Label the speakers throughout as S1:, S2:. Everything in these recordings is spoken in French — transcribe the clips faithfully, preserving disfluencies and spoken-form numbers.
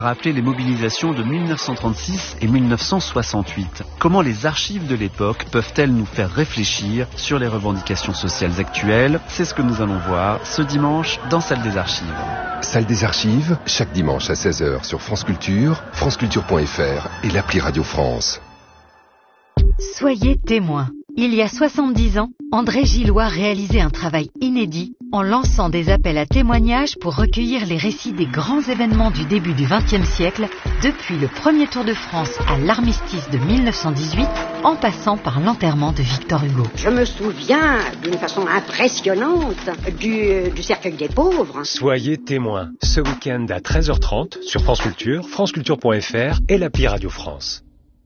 S1: Rappeler les mobilisations de mille neuf cent trente-six et mille neuf cent soixante-huit. Comment les archives de l'époque peuvent-elles nous faire réfléchir sur les revendications sociales actuelles? C'est ce que nous allons voir ce dimanche dans Salle des Archives.
S2: Salle des Archives, chaque dimanche à seize heures sur France Culture, franceculture point f r et l'appli Radio France.
S3: Soyez témoins. Il y a soixante-dix ans, André Gillois réalisait un travail inédit en lançant des appels à témoignages pour recueillir les récits des grands événements du début du vingtième siècle, depuis le premier Tour de France à l'armistice de mille neuf cent dix-huit, en passant par l'enterrement de Victor Hugo.
S4: Je me souviens d'une façon impressionnante du, du cercueil des pauvres.
S5: Soyez témoins, ce week-end à treize heures trente sur France Culture, franceculture point f r et l'appli Radio France.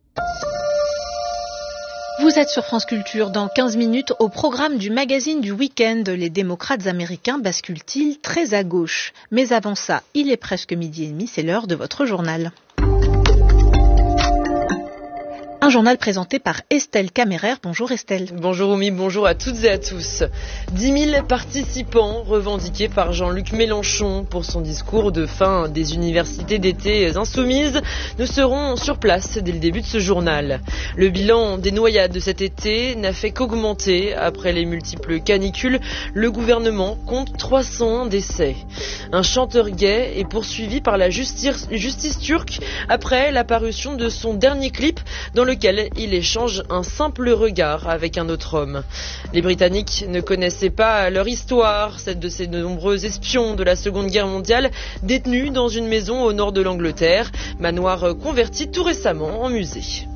S6: Vous êtes sur France Culture. Dans quinze minutes, au programme du magazine du week-end, les démocrates américains basculent-ils très à gauche? Mais avant ça, il est presque midi et demi, c'est l'heure de votre journal. Un journal présenté par Estelle Caméraire. Bonjour Estelle.
S7: Bonjour Oumi, bonjour à toutes et à tous. dix mille participants revendiqués par Jean-Luc Mélenchon pour son discours de fin des universités d'été insoumises ne seront sur place dès le début de ce journal. Le bilan des noyades de cet été n'a fait qu'augmenter. Après les multiples canicules, le gouvernement compte trois cent un décès. Un chanteur gay est poursuivi par la justice, justice turque après la parution de son dernier clip dans le lequel il échange un simple regard avec un autre homme. Les Britanniques ne connaissaient pas leur histoire, celle de ces nombreux espions de la Seconde Guerre mondiale détenus dans une maison au nord de l'Angleterre, manoir converti tout récemment en musée.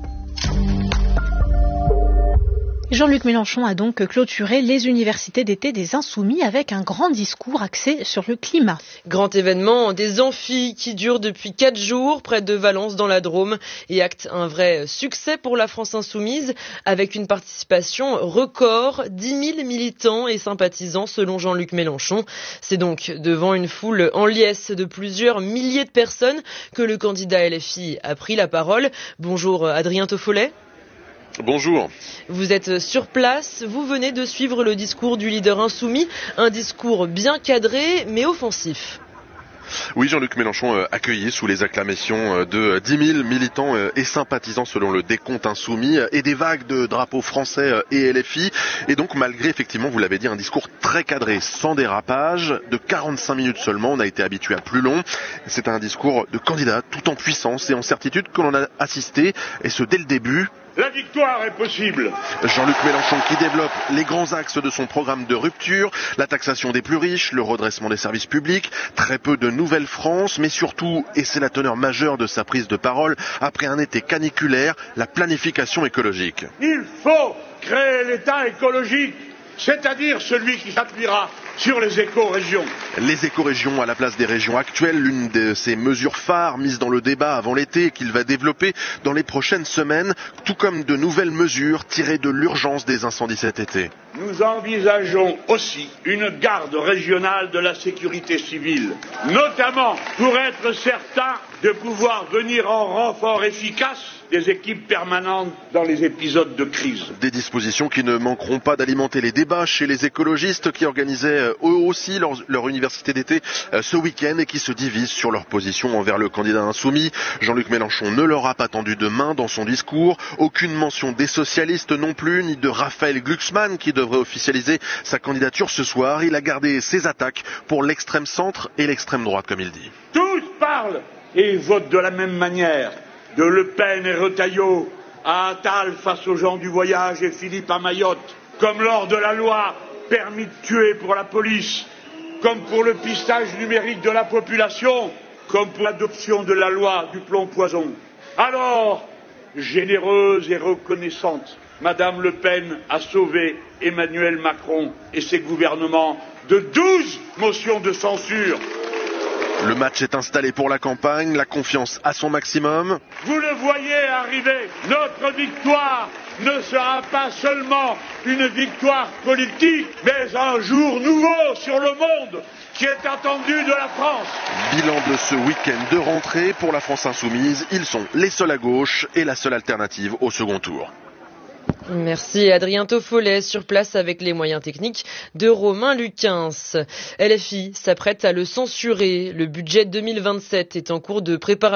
S6: Jean-Luc Mélenchon a donc clôturé les universités d'été des Insoumis avec un grand discours axé sur le climat.
S7: Grand événement des amphis qui durent depuis quatre jours près de Valence dans la Drôme et acte un vrai succès pour la France Insoumise avec une participation record, dix mille militants et sympathisants selon Jean-Luc Mélenchon. C'est donc devant une foule en liesse de plusieurs milliers de personnes que le candidat L F I a pris la parole. Bonjour Adrien Toffollet.
S8: Bonjour.
S7: Vous êtes sur place, vous venez de suivre le discours du leader insoumis, un discours bien cadré mais offensif.
S8: Oui, Jean-Luc Mélenchon accueilli sous les acclamations de dix mille militants et sympathisants selon le décompte insoumis et des vagues de drapeaux français et L F I. Et donc malgré effectivement, vous l'avez dit, un discours très cadré, sans dérapage, de quarante-cinq minutes seulement, on a été habitué à plus long. C'est un discours de candidat tout en puissance et en certitude que l'on a assisté, et ce dès le début.
S9: La victoire est possible.
S8: Jean-Luc Mélenchon qui développe les grands axes de son programme de rupture, la taxation des plus riches, le redressement des services publics, très peu de nouvelle France, mais surtout, et c'est la teneur majeure de sa prise de parole, après un été caniculaire, la planification écologique.
S9: Il faut créer l'État écologique, c'est-à-dire celui qui s'appuiera sur les éco-régions.
S8: Les éco-régions à la place des régions actuelles, l'une de ces mesures phares mises dans le débat avant l'été qu'il va développer dans les prochaines semaines, tout comme de nouvelles mesures tirées de l'urgence des incendies cet été.
S9: Nous envisageons aussi une garde régionale de la sécurité civile, notamment pour être certain de pouvoir venir en renfort efficace des équipes permanentes dans les épisodes de crise.
S8: Des dispositions qui ne manqueront pas d'alimenter les débats chez les écologistes qui organisaient eux aussi leur, leur université d'été ce week-end et qui se divisent sur leur position envers le candidat insoumis. Jean-Luc Mélenchon ne leur a pas tendu de main dans son discours. Aucune mention des socialistes non plus, ni de Raphaël Glucksmann qui devrait officialiser sa candidature ce soir. Il a gardé ses attaques pour l'extrême centre et l'extrême droite, comme il dit.
S9: Tous parlent et votent de la même manière. De Le Pen et Retailleau à Attal face aux gens du voyage et Philippe à Mayotte, comme lors de la loi permis de tuer pour la police, comme pour le pistage numérique de la population, comme pour l'adoption de la loi du plomb poison. Alors, généreuse et reconnaissante, Madame Le Pen a sauvé Emmanuel Macron et ses gouvernements de douze motions de censure.
S8: Le match est installé pour la campagne, la confiance à son maximum.
S9: Vous le voyez arriver, notre victoire ne sera pas seulement une victoire politique, mais un jour nouveau sur le monde qui est attendu de la France.
S8: Bilan de ce week-end de rentrée pour la France insoumise, ils sont les seuls à gauche et la seule alternative au second tour.
S7: Merci Adrien Toffollet, sur place avec les moyens techniques de Romain Lucens. L F I s'apprête à le censurer. Le budget deux mille vingt-sept est en cours de préparation.